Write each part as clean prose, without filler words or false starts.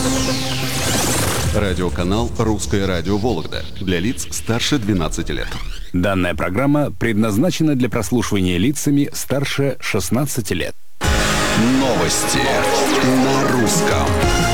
Радиоканал «Русское радио Вологда» для лиц старше 12 лет. Данная программа предназначена для прослушивания лицами старше 16 лет. Новости на русском.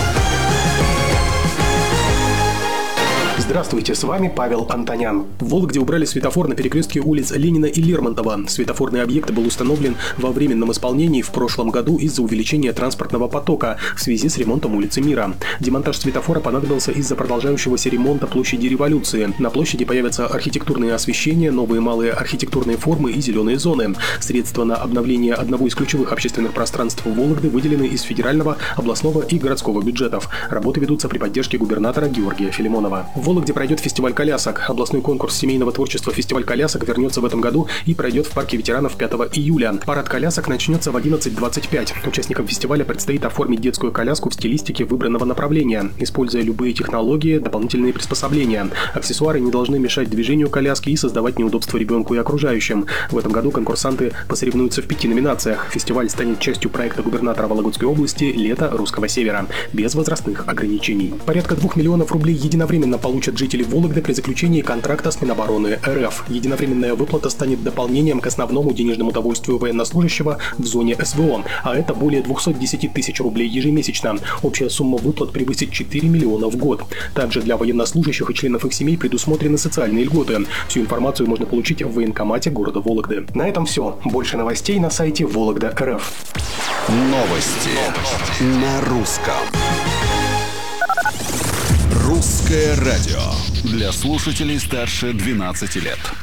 Здравствуйте, с вами Павел Антонян. В Вологде убрали светофор на перекрестке улиц Ленина и Лермонтова. Светофорный объект был установлен во временном исполнении в прошлом году из-за увеличения транспортного потока в связи с ремонтом улицы Мира. Демонтаж светофора понадобился из-за продолжающегося ремонта площади Революции. На площади появятся архитектурные освещения, новые малые архитектурные формы и зеленые зоны. Средства на обновление одного из ключевых общественных пространств Вологды выделены из федерального, областного и городского бюджетов. Работы ведутся при поддержке губернатора Георгия Филимонова. В Вологде пройдет фестиваль колясок. Областной конкурс семейного творчества «Фестиваль колясок» вернется в этом году и пройдет в парке ветеранов 5 июля. Парад колясок начнется в 11:25. Участникам фестиваля предстоит оформить детскую коляску в стилистике выбранного направления, используя любые технологии, дополнительные приспособления. Аксессуары не должны мешать движению коляски и создавать неудобства ребенку и окружающим. В этом году конкурсанты посоревнуются в 5 номинациях. Фестиваль станет частью проекта губернатора Вологодской области «Лето Русского Севера» без возрастных ограничений. Порядка 2 миллионов рублей единовременно получат жители Вологды при заключении контракта с Минобороны РФ. Единовременная выплата станет дополнением к основному денежному довольствию военнослужащего в зоне СВО, а это более 210 тысяч рублей ежемесячно. Общая сумма выплат превысит 4 миллиона в год. Также для военнослужащих и членов их семей предусмотрены социальные льготы. Всю информацию можно получить в военкомате города Вологды. На этом все. Больше новостей на сайте Вологда.рф. Новости на русском. «Русское радио» для слушателей старше 12 лет.